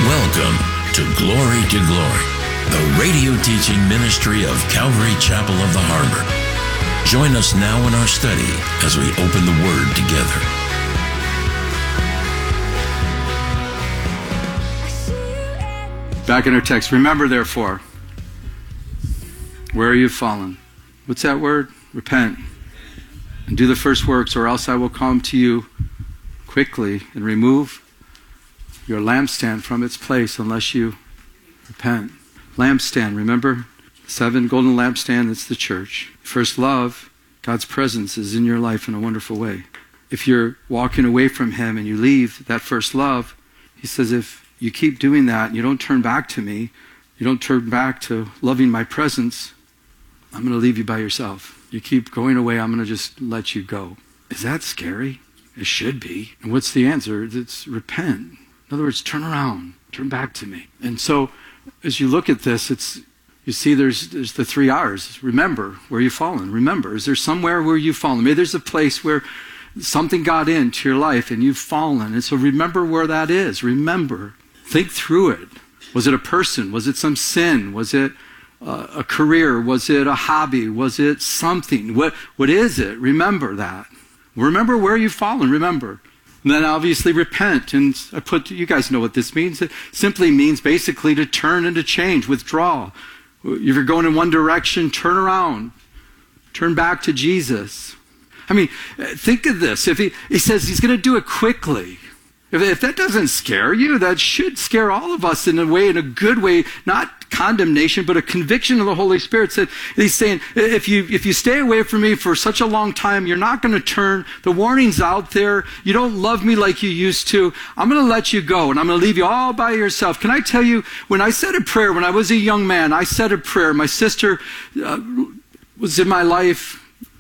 Welcome to Glory to Glory, the radio teaching ministry of Calvary Chapel of the Harbor. Join us now in our study as we open the Word together. Back in our text, remember therefore, where are you fallen? What's that word? Repent. And do the first works, or else I will come to you quickly and remove your lampstand from its place unless you repent. Lampstand, remember? 7 golden lampstand, it's the church. First love, God's presence is in your life in a wonderful way. If you're walking away from Him and you leave that first love, He says, if you keep doing that and you don't turn back to me, you don't turn back to loving my presence, I'm going to leave you by yourself. You keep going away, I'm going to just let you go. Is that scary? It should be. And what's the answer? It's repent. In other words, turn around, turn back to me. And so, as you look at this, you see there's the 3 R's. Remember where you've fallen. Remember, is there somewhere where you've fallen? Maybe there's a place where something got into your life and you've fallen. And so remember where that is. Remember. Think through it. Was it a person? Was it some sin? Was it a career? Was it a hobby? Was it something? What is it? Remember that. Remember where you've fallen. Remember. And then obviously repent. And you guys know what this means. It simply means basically to turn and to change, withdraw. If you're going in one direction, turn around. Turn back to Jesus. I mean, think of this. If he says he's going to do it quickly. If that doesn't scare you, that should scare all of us in a good way, not condemnation, but a conviction of the Holy Spirit. He's saying, if you stay away from me for such a long time, you're not going to turn. The warning's out there. You don't love me like you used to. I'm going to let you go, and I'm going to leave you all by yourself. Can I tell you, when I said a prayer, when I was a young man, I said a prayer. My sister was in my life.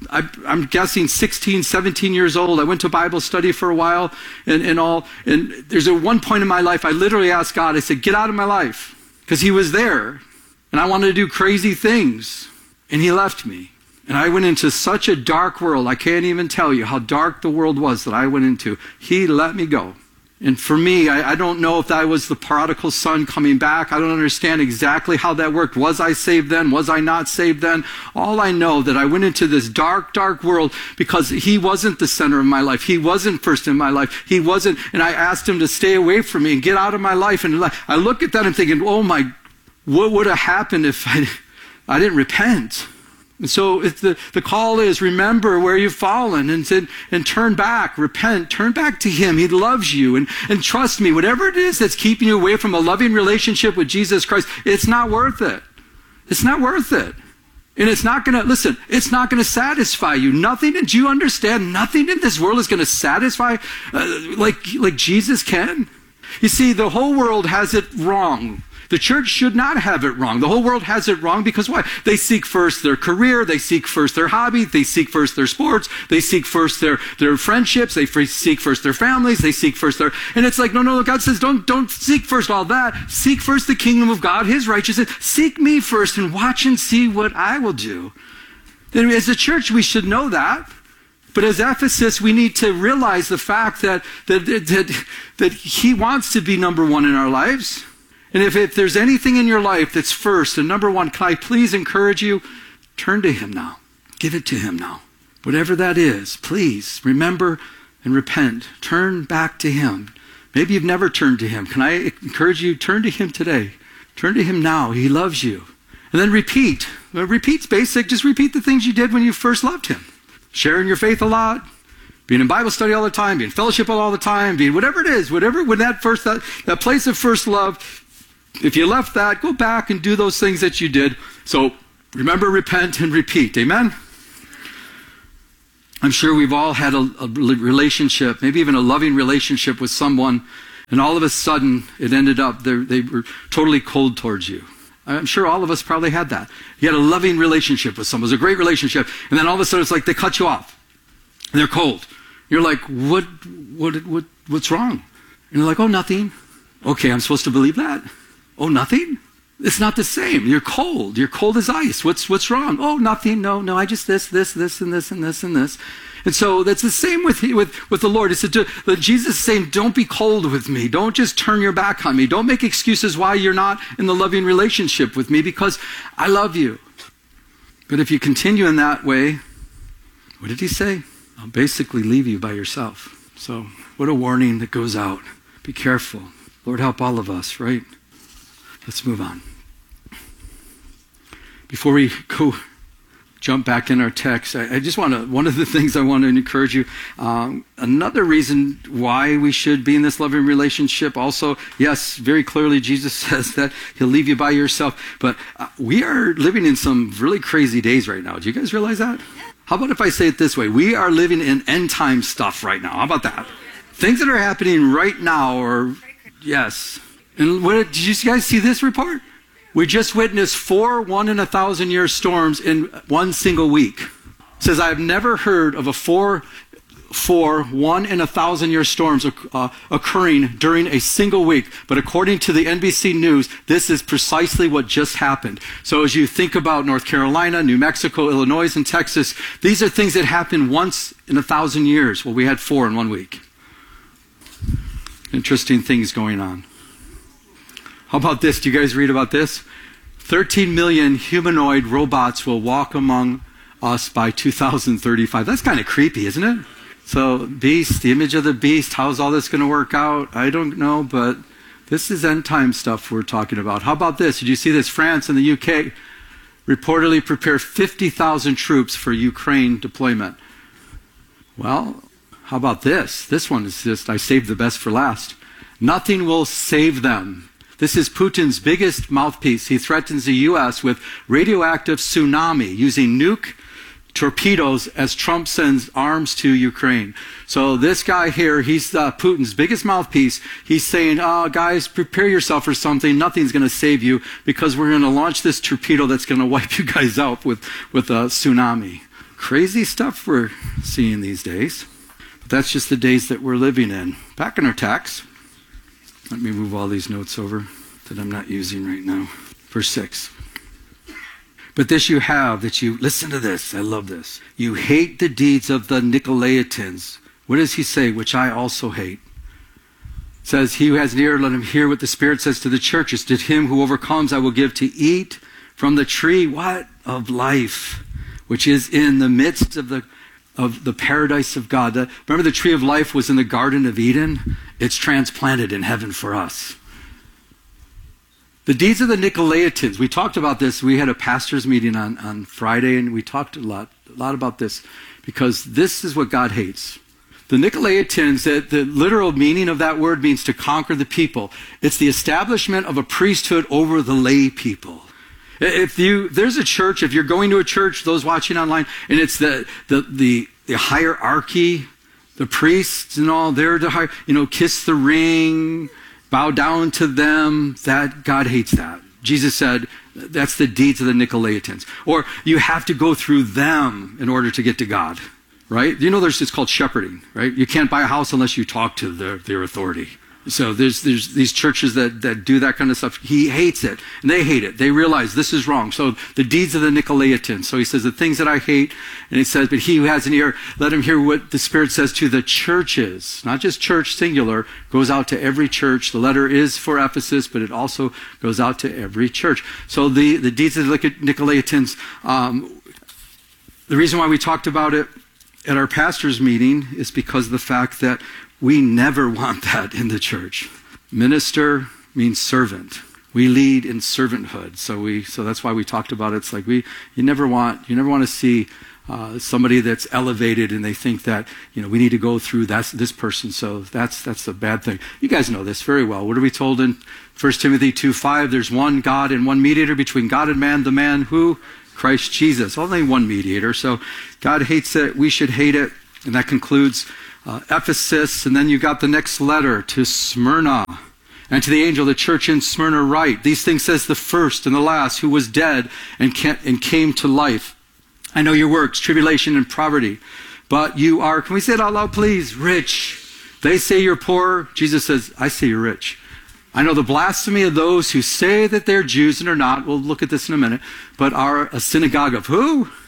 I'm guessing 16, 17 years old. I went to Bible study for a while and all. And there's one point in my life, I literally asked God, I said, get out of my life. Because He was there. And I wanted to do crazy things. And He left me. And I went into such a dark world. I can't even tell you how dark the world was that I went into. He let me go. And for me, I don't know if that was the prodigal son coming back. I don't understand exactly how that worked. Was I saved then? Was I not saved then? All I know that I went into this dark, dark world because He wasn't the center of my life. He wasn't first in my life. He wasn't, and I asked Him to stay away from me and get out of my life. And I look at that and thinking, oh my, what would have happened if I didn't repent? And so the call is, remember where you've fallen and turn back, repent, turn back to Him. He loves you. And trust me, whatever it is that's keeping you away from a loving relationship with Jesus Christ, it's not worth it. It's not worth it. And it's not going to satisfy you. Nothing, do you understand? Nothing in this world is going to satisfy like Jesus can. You see, the whole world has it wrong. The church should not have it wrong. The whole world has it wrong because why? They seek first their career. They seek first their hobby. They seek first their sports. They seek first their friendships. They seek first their families. They seek first and it's like, no, God says, don't seek first all that. Seek first the kingdom of God, His righteousness. Seek me first and watch and see what I will do. Then as a church, we should know that. But as Ephesus, we need to realize the fact that He wants to be number one in our lives. And if there's anything in your life that's first and number one, can I please encourage you? Turn to Him now. Give it to Him now. Whatever that is, please remember and repent. Turn back to Him. Maybe you've never turned to Him. Can I encourage you? Turn to Him today. Turn to Him now. He loves you. And then repeat. Repeat's basic. Just repeat the things you did when you first loved Him. Sharing your faith a lot. Being in Bible study all the time. Being in fellowship all the time. Being whatever it is. When that place of first love. If you left that, go back and do those things that you did. So remember, repent, and repeat. Amen? I'm sure we've all had a relationship, maybe even a loving relationship with someone, and all of a sudden it ended up they were totally cold towards you. I'm sure all of us probably had that. You had a loving relationship with someone. It was a great relationship, and then all of a sudden it's like they cut you off. And they're cold. You're like, what's wrong? And you're like, oh, nothing. Okay, I'm supposed to believe that? Oh, nothing? It's not the same. You're cold. You're cold as ice. What's wrong? Oh, nothing. No, I just this, and this, and this, and this. And so that's the same with the Lord. It's Jesus is saying, don't be cold with me. Don't just turn your back on me. Don't make excuses why you're not in the loving relationship with me, because I love you. But if you continue in that way, what did he say? I'll basically leave you by yourself. So what a warning that goes out. Be careful. Lord, help all of us, right? Let's move on. Before we go jump back in our text, I just want to, one of the things I want to encourage you, another reason why we should be in this loving relationship also, yes, very clearly Jesus says that he'll leave you by yourself, but we are living in some really crazy days right now. Do you guys realize that? How about if I say it this way? We are living in end time stuff right now. How about that? Things that are happening right now are, yes. And did you guys see this report? We just witnessed 4 1-in-1,000-year storms in one single week. It says, I've never heard of a 4 1-in-1,000-year storms occurring during a single week. But according to the NBC News, this is precisely what just happened. So as you think about North Carolina, New Mexico, Illinois, and Texas, these are things that happen once in 1,000 years. Well, we had 4 in 1 week. Interesting things going on. How about this? Do you guys read about this? 13 million humanoid robots will walk among us by 2035. That's kind of creepy, isn't it? So, beast, the image of the beast, how's all this going to work out? I don't know, but this is end time stuff we're talking about. How about this? Did you see this? France and the UK reportedly prepare 50,000 troops for Ukraine deployment. Well, how about this? This one is just, I saved the best for last. Nothing will save them. This is Putin's biggest mouthpiece. He threatens the U.S. with radioactive tsunami using nuke torpedoes as Trump sends arms to Ukraine. So this guy here, he's Putin's biggest mouthpiece. He's saying, guys, prepare yourself for something. Nothing's going to save you because we're going to launch this torpedo that's going to wipe you guys out with a tsunami. Crazy stuff we're seeing these days. But that's just the days that we're living in. Back in our text. Let me move all these notes over that I'm not using right now. Verse 6. But this you have, that you, listen to this, I love this. You hate the deeds of the Nicolaitans. What does he say? Which I also hate. It says, he who has an ear, let him hear what the Spirit says to the churches. To him who overcomes, I will give to eat from the tree, what? Of life, which is in the midst of the paradise of God. Remember the tree of life was in the Garden of Eden? It's transplanted in heaven for us. The deeds of the Nicolaitans. We talked about this. We had a pastor's meeting on Friday, and we talked a lot about this because this is what God hates. The Nicolaitans, the literal meaning of that word means to conquer the people. It's the establishment of a priesthood over the lay people. There's a church, if you're going to a church, those watching online, and it's the hierarchy, the priests and all, they're the kiss the ring, bow down to them, that God hates that. Jesus said, that's the deeds of the Nicolaitans. Or you have to go through them in order to get to God, right? It's called shepherding, right? You can't buy a house unless you talk to their authority. So there's these churches that do that kind of stuff. He hates it, and they hate it. They realize this is wrong. So the deeds of the Nicolaitans. So he says, the things that I hate, and he says, but he who has an ear, let him hear what the Spirit says to the churches. Not just church, singular, goes out to every church. The letter is for Ephesus, but it also goes out to every church. So the deeds of the Nicolaitans, the reason why we talked about it at our pastor's meeting is because of the fact that we never want that in the church. Minister means servant. We lead in servanthood. So that's why we talked about it. It's like you never want to see somebody that's elevated and they think that we need to go through this person. So that's a bad thing. You guys know this very well. What are we told in 1 Timothy 2:5? There's one God and one mediator between God and man. The man who? Christ Jesus. Only one mediator. So God hates it. We should hate it. And that concludes Ephesus, and then you got the next letter to Smyrna. And to the angel of the church in Smyrna write, these things says the first and the last, who was dead and came to life. I know your works, tribulation and poverty, but you are, can we say it out loud please? Rich. They say you're poor. Jesus says, I say you're rich. I know the blasphemy of those who say that they're Jews and are not. We'll look at this in a minute. But are a synagogue of who?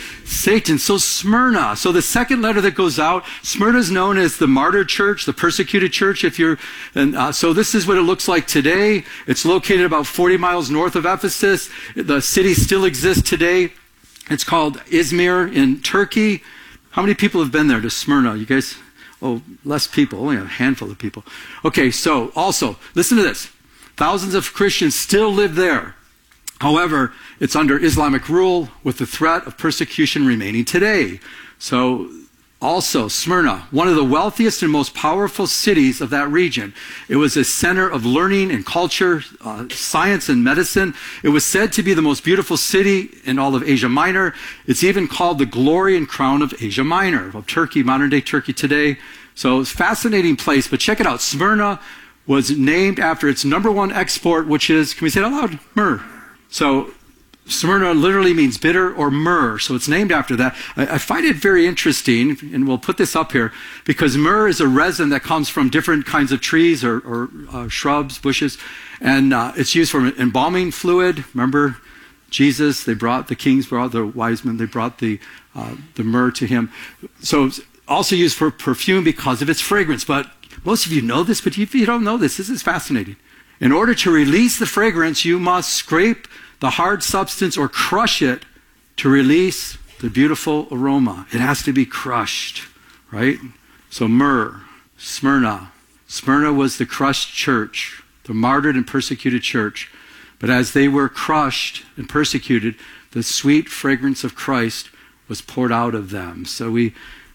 Satan. So Smyrna. So the second letter that goes out, Smyrna is known as the martyred church, the persecuted church. So this is what it looks like today. It's located about 40 miles north of Ephesus. The city still exists today. It's called Izmir in Turkey. How many people have been there to Smyrna? You guys? Oh, less people, only a handful of people. Okay, so also, listen to this. Thousands of Christians still live there. However, it's under Islamic rule with the threat of persecution remaining today. So also, Smyrna, one of the wealthiest and most powerful cities of that region. It was a center of learning and culture, science and medicine. It was said to be the most beautiful city in all of Asia Minor. It's even called the glory and crown of Asia Minor, of Turkey, modern day Turkey today. So it's a fascinating place, but check it out. Smyrna was named after its number one export, which is, can we say it out loud? Myrrh. So Smyrna literally means bitter or myrrh, so it's named after that. I find it very interesting, and we'll put this up here, because myrrh is a resin that comes from different kinds of trees or shrubs, bushes, and it's used for embalming fluid. Remember Jesus, the kings brought, the wise men, they brought the myrrh to him. So it's also used for perfume because of its fragrance. But most of you know this, but if you don't know this is fascinating. In order to release the fragrance, you must scrape the hard substance or crush it to release the beautiful aroma. It has to be crushed, right? So myrrh, Smyrna. Smyrna was the crushed church, the martyred and persecuted church. But as they were crushed and persecuted, the sweet fragrance of Christ was poured out of them. So we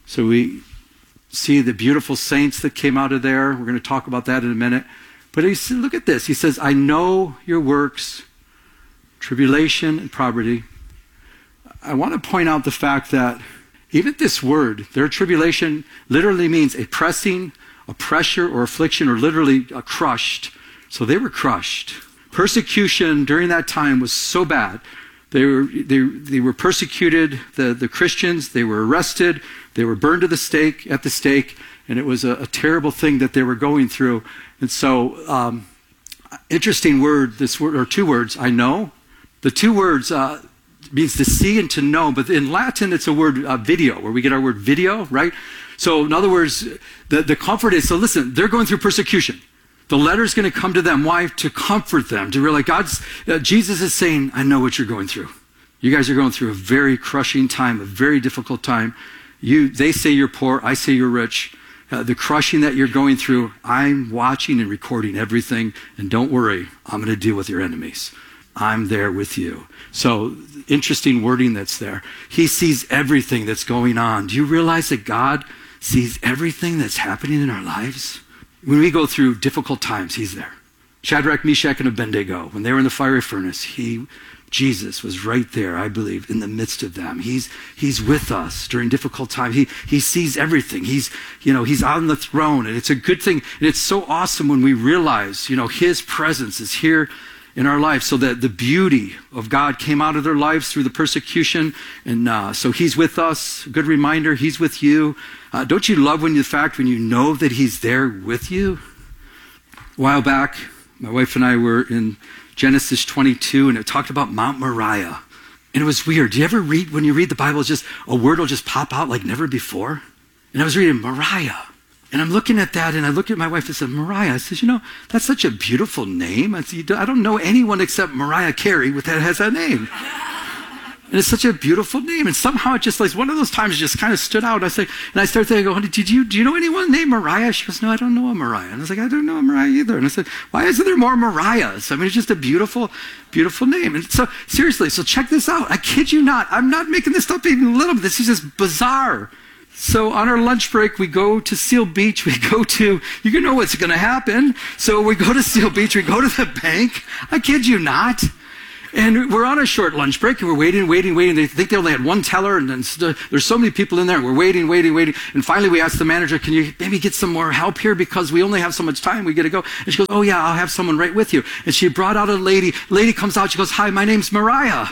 see the beautiful saints that came out of there. We're going to talk about that in a minute. But look at this. He says, I know your works, tribulation and poverty. I want to point out the fact that even this word, their tribulation, literally means a pressing, a pressure or affliction, or literally crushed. So they were crushed. Persecution during that time was so bad. They were persecuted, the Christians. They were arrested. They were burned at the stake, and it was a terrible thing that they were going through. And so, interesting word, or two words, I know. The two words means to see and to know, but in Latin it's a word video, where we get our word video, right? So in other words, the comfort is, so listen, they're going through persecution. The letter's going to come to them. Why? To comfort them, to realize Jesus is saying, I know what you're going through. You guys are going through a very crushing time, a very difficult time. They say you're poor, I say you're rich. The crushing that you're going through, I'm watching and recording everything, and don't worry, I'm going to deal with your enemies. I'm there with you. So, interesting wording that's there. He sees everything that's going on. Do you realize that God sees everything that's happening in our lives? When we go through difficult times, he's there. Shadrach, Meshach, and Abednego, when they were in the fiery furnace, Jesus was right there, I believe, in the midst of them. He's with us during difficult times. He sees everything. He's on the throne, and it's a good thing. And it's so awesome when we realize, his presence is here in our lives, so that the beauty of God came out of their lives through the persecution. And so he's with us. Good reminder, he's with you. Don't you love when you know that he's there with you? A while back, my wife and I were in Genesis 22, and it talked about Mount Moriah. And it was weird. Do you ever read, when you read the Bible, just a word will just pop out like never before? And I was reading Moriah. And I'm looking at that, and I looked at my wife and said, Moriah. I said, that's such a beautiful name. I said, I don't know anyone except Mariah Carey that has that name. And it's such a beautiful name. And somehow it just, like, one of those times just kind of stood out. I started thinking, honey, do you know anyone named Mariah? She goes, no, I don't know a Mariah. And I was like, I don't know a Mariah either. And I said, why isn't there more Mariahs? I mean, it's just a beautiful, beautiful name. And so, seriously, so check this out. I kid you not. I'm not making this up even a little bit. This is just bizarre. So on our lunch break, we go to Seal Beach. You know what's going to happen. So we go to Seal Beach. We go to the bank. I kid you not. And we're on a short lunch break, and we're waiting. They think they only had one teller, and then there's so many people in there, and we're waiting. And finally we asked the manager, can you maybe get some more help here, because we only have so much time, we got to go. And she goes, oh yeah, I'll have someone right with you. And she brought out a lady. Lady comes out, she goes, hi, my name's Mariah.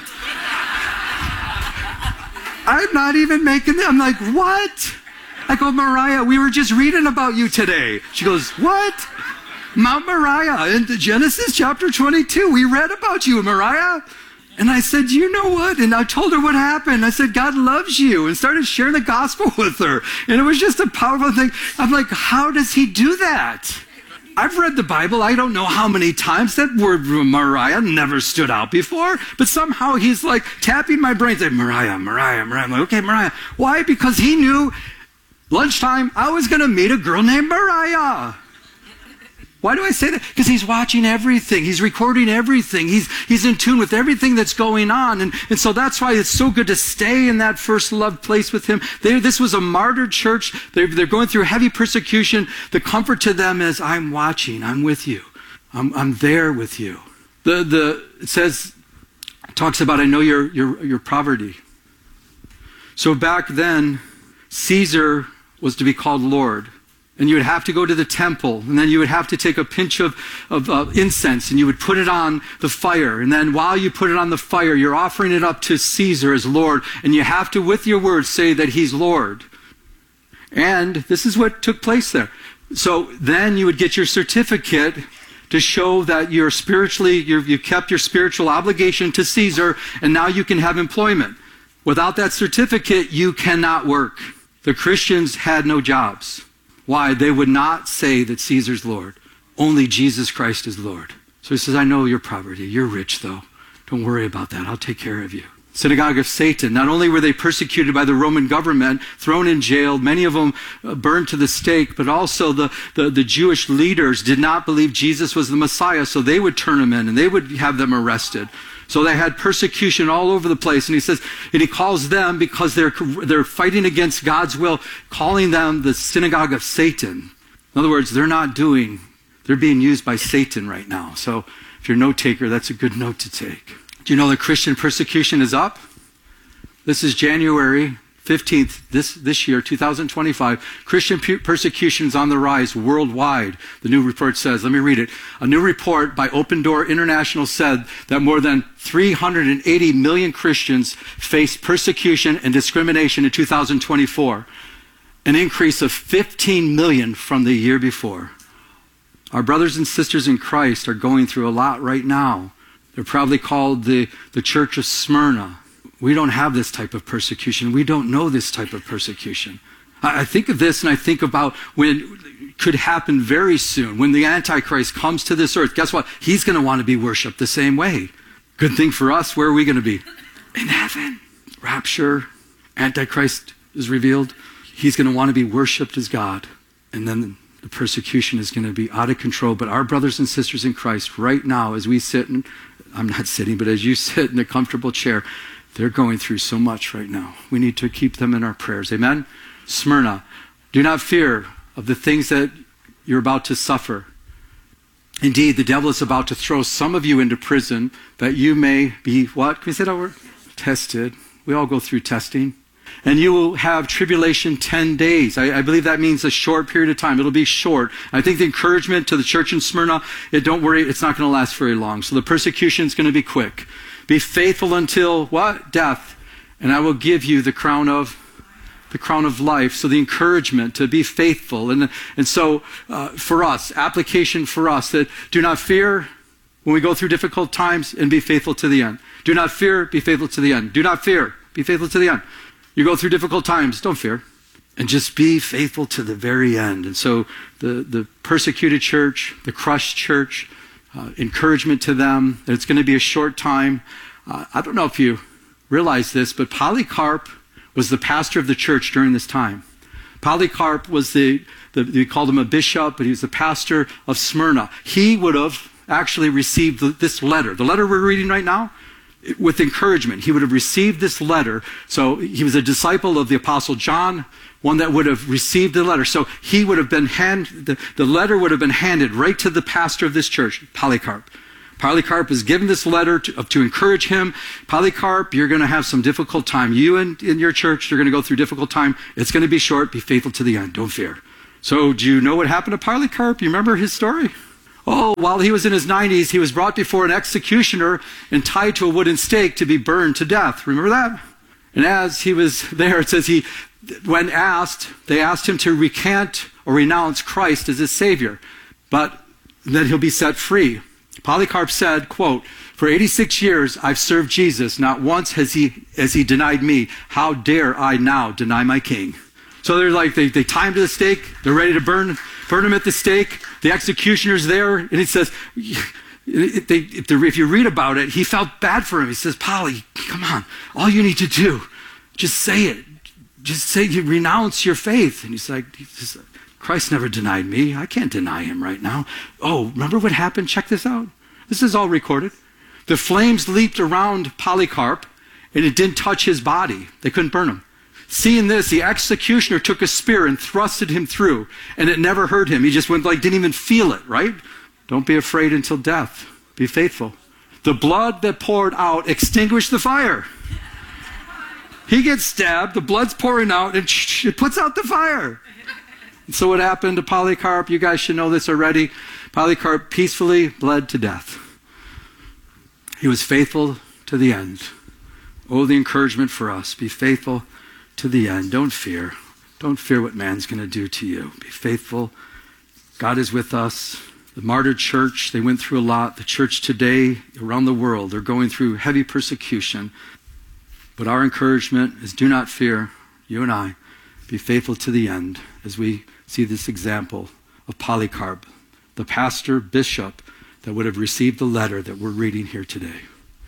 I'm not even making it. I'm like, what? I go, Mariah, we were just reading about you today. She goes, what? Mount Moriah in Genesis chapter 22. We read about you, Mariah. And I said, you know what? And I told her what happened. I said, God loves you, and started sharing the gospel with her. And it was just a powerful thing. I'm like, how does he do that? I've read the Bible, I don't know how many times. That word Mariah never stood out before. But somehow he's like tapping my brain, saying, Mariah, Mariah, Mariah. I'm like, okay, Mariah. Why? Because he knew lunchtime I was going to meet a girl named Mariah. Why do I say that? Because he's watching everything. He's recording everything. He's in tune with everything that's going on. And so that's why it's so good to stay in that first love place with him. This was a martyred church. They're going through heavy persecution. The comfort to them is, I'm watching. I'm with you. I'm there with you. It says, it talks about, I know your poverty. So back then, Caesar was to be called Lord. And you would have to go to the temple, and then you would have to take a pinch of incense, and you would put it on the fire. And then while you put it on the fire, you're offering it up to Caesar as Lord. And you have to, with your words, say that he's Lord. And this is what took place there. So then you would get your certificate to show that you're you kept your spiritual obligation to Caesar, and now you can have employment. Without that certificate, you cannot work. The Christians had no jobs. Why? They would not say that Caesar's Lord. Only Jesus Christ is Lord. So he says, I know your poverty. You're rich, though. Don't worry about that. I'll take care of you. Synagogue of Satan. Not only were they persecuted by the Roman government, thrown in jail, many of them burned to the stake, but also the Jewish leaders did not believe Jesus was the Messiah, so they would turn them in and they would have them arrested. So they had persecution all over the place. And he says, and he calls them, because they're fighting against God's will, calling them the synagogue of Satan. In other words, they're being used by Satan right now. So if you're a note taker, that's a good note to take. Do you know that Christian persecution is up? This is January 15th, this year, 2025. Christian persecution is on the rise worldwide, the new report says. Let me read it. A new report by Open Door International said that more than 380 million Christians faced persecution and discrimination in 2024, an increase of 15 million from the year before. Our brothers and sisters in Christ are going through a lot right now. They're probably called the Church of Smyrna. We don't have this type of persecution. We don't know this type of persecution. I think of this and I think about when it could happen very soon. When the Antichrist comes to this earth, guess what? He's going to want to be worshipped the same way. Good thing for us, where are we going to be? In heaven. Rapture. Antichrist is revealed. He's going to want to be worshipped as God. And then the persecution is going to be out of control. But our brothers and sisters in Christ right now, as we sit, I'm not sitting, but as you sit in a comfortable chair, they're going through so much right now. We need to keep them in our prayers. Amen? Smyrna, do not fear of the things that you're about to suffer. Indeed, the devil is about to throw some of you into prison that you may be, what? Can we say that word? Tested. We all go through testing. And you will have tribulation 10 days. I believe that means a short period of time. It'll be short. I think the encouragement to the church in Smyrna, don't worry, it's not going to last very long. So the persecution is going to be quick. Be faithful until what? Death. And I will give you the crown of life. So the encouragement to be faithful. And so for us, application for us, that do not fear when we go through difficult times, and be faithful to the end. Do not fear, be faithful to the end. Do not fear, be faithful to the end. You go through difficult times, don't fear. And just be faithful to the very end. And so the persecuted church, the crushed church, encouragement to them that it's going to be a short time. I don't know if you realize this, but Polycarp was the pastor of the church during this time. Polycarp was we called him a bishop, but he was the pastor of Smyrna. He would have actually received this letter, the letter we're reading right now, with encouragement. He would have received this letter. So he was a disciple of the Apostle John, one that would have received the letter. So he would have been the letter would have been handed right to the pastor of this church, Polycarp. Polycarp is given this letter to encourage him. Polycarp, you're going to have some difficult time. You and in your church, you're going to go through difficult time. It's going to be short. Be faithful to the end. Don't fear. So do you know what happened to Polycarp? You remember his story? Oh, while he was in his 90s, he was brought before an executioner and tied to a wooden stake to be burned to death. Remember that? And as he was there, it says they asked him to recant or renounce Christ as his Savior, but that he'll be set free. Polycarp said, quote, "For 86 years I've served Jesus. Not once has he denied me. How dare I now deny my king?" So they're like, they tie him to the stake. They're ready to burn him at the stake. The executioner's there. And he says, if you read about it, he felt bad for him. He says, "Polly, come on. All you need to do, just say it. Just say you renounce your faith." And he's like, "Christ never denied me. I can't deny him right now." Oh, remember what happened? Check this out. This is all recorded. The flames leaped around Polycarp, and it didn't touch his body. They couldn't burn him. Seeing this, the executioner took a spear and thrusted him through, and it never hurt him. He just went like, didn't even feel it, right? Don't be afraid until death. Be faithful. The blood that poured out extinguished the fire. He gets stabbed, the blood's pouring out, and it puts out the fire. And so what happened to Polycarp? You guys should know this already. Polycarp peacefully bled to death. He was faithful to the end. Oh, the encouragement for us. Be faithful to the end. Don't fear. Don't fear what man's going to do to you. Be faithful. God is with us. The martyred church, they went through a lot. The church today around the world, they're going through heavy persecution. But our encouragement is do not fear, you and I. Be faithful to the end as we see this example of Polycarp, the pastor, bishop that would have received the letter that we're reading here today.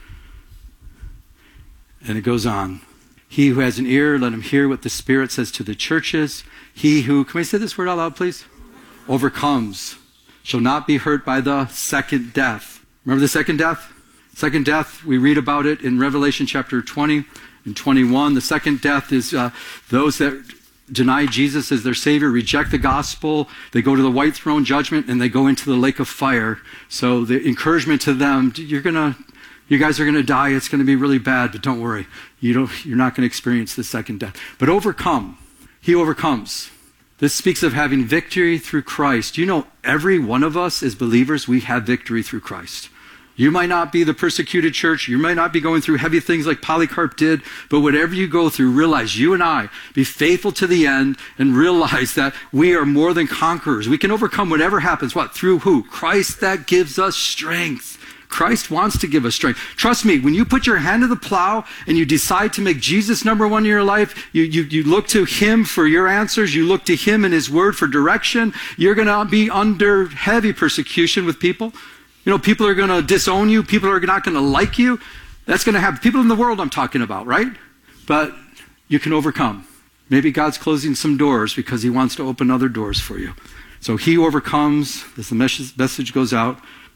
And it goes on. He who has an ear, let him hear what the Spirit says to the churches. He who, can we say this word out loud, please? Overcomes shall not be hurt by the second death. Remember the second death? Second death, we read about it in Revelation chapter 20 and 21. The second death is those that deny Jesus as their Savior, reject the gospel. They go to the white throne judgment and they go into the lake of fire. So the encouragement to them, you guys are going to die. It's going to be really bad, but don't worry. You're not going to experience the second death. But overcome. He overcomes. This speaks of having victory through Christ. You know, every one of us as believers, we have victory through Christ. You might not be the persecuted church. You might not be going through heavy things like Polycarp did. But whatever you go through, realize you and I, be faithful to the end and realize that we are more than conquerors. We can overcome whatever happens. What? Through who? Christ that gives us strength. Christ wants to give us strength. Trust me, when you put your hand to the plow and you decide to make Jesus number one in your life, you look to him for your answers. You look to him and his word for direction. You're going to be under heavy persecution with people. You know, people are going to disown you. People are not going to like you. That's going to happen. People in the world I'm talking about, right? But you can overcome. Maybe God's closing some doors because he wants to open other doors for you. So he overcomes, as the message goes out,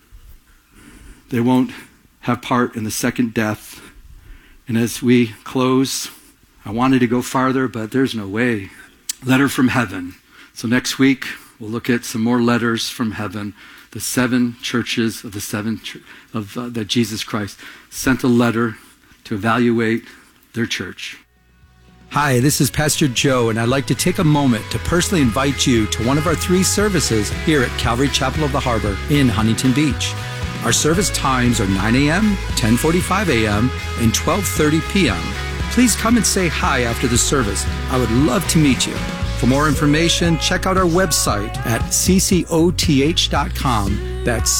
they won't have part in the second death. And as we close, I wanted to go farther, but there's no way. Letter from heaven. So next week, we'll look at some more letters from heaven. The seven churches of that Jesus Christ sent a letter to evaluate their church. Hi, this is Pastor Joe, and I'd like to take a moment to personally invite you to one of our 3 services here at Calvary Chapel of the Harbor in Huntington Beach. Our service times are 9 a.m., 10:45 a.m., and 12:30 p.m. Please come and say hi after the service. I would love to meet you. For more information, check out our website at ccoth.com. That's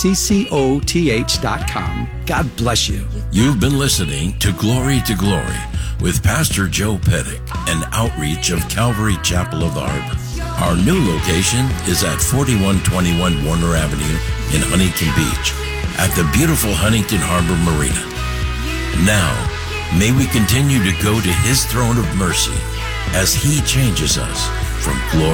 ccoth.com. God bless you. You've been listening to Glory with Pastor Joe Pettick, an outreach of Calvary Chapel of the Harbor. Our new location is at 4121 Warner Avenue in Huntington Beach, at the beautiful Huntington Harbor Marina. Now, may we continue to go to his throne of mercy as he changes us from glory